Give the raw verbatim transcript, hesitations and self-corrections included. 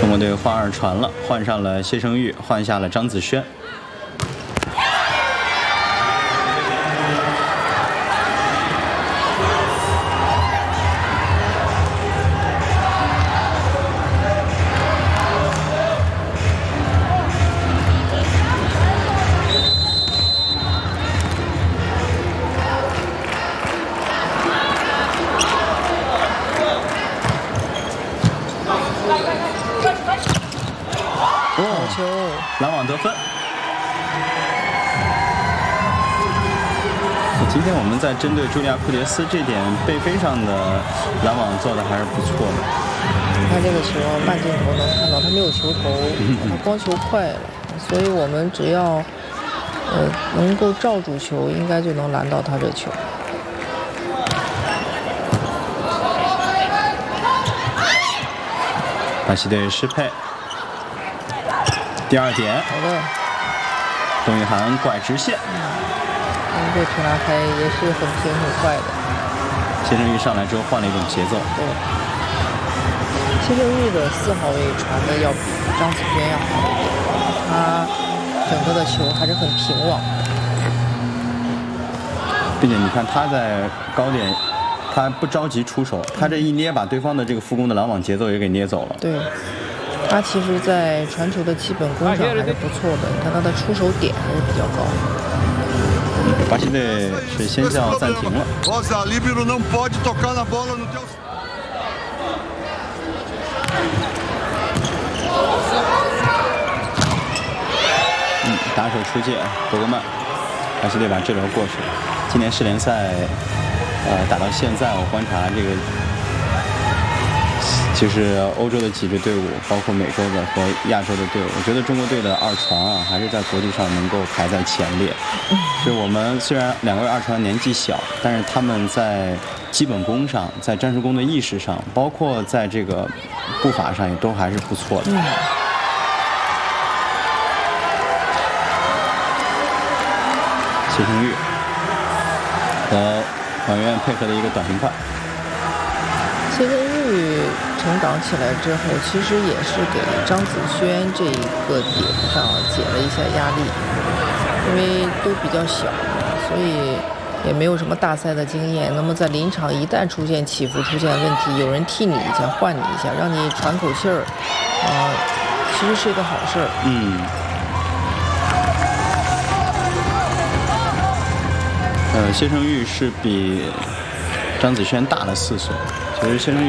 中国队换二传了，换上了谢胜玉，换下了张子轩。 球， 拦网得分。今天我们在针对茱莉亚·库迭斯这点背飞上的拦网做的还是不错的。 他这个球慢镜头能看到他没有球头，他光球快了，所以我们只要呃能够罩住球，应该就能拦到他这球。 巴西队失配。第二点， 好的， 董雨涵拐直线， 嗯，这推拿开也是很平很快的。 谢胜玉上来之后换了一种节奏。 对，谢胜玉的四号位传的要比张子轩要好一点，他整个的球还是很平稳， 并且你看他在高点，他不着急出手，他这一捏把对方的这个副攻的拦网节奏也给捏走了。 对。他其实，在传球的基本功上还是不错的。你看他的出手点还是比较高。 巴西队是先叫暂停了。嗯，打手出界，伯格曼，巴西队把这轮过去了。今年世联赛，呃，打到现在，我观察这个。其实欧洲的几支队伍，包括美洲的和亚洲的队伍，我觉得中国队的二传啊，还是在国际上能够排在前列。就是我们虽然两位二传年纪小，但是他们在基本功上，在战术功的意识上，包括在这个步伐上，也都还是不错的。谢胜玉和王源配合的一个短平快。 谢胜玉成长起来之后，其实也是给张子轩这一个点上减了一下压力，因为都比较小嘛，所以也没有什么大赛的经验。那么在临场一旦出现起伏、出现问题，有人替你一下、换你一下，让你喘口气儿，啊、呃，其实是一个好事儿。 嗯。呃，谢胜玉是比张子轩大了四岁，其实谢胜玉。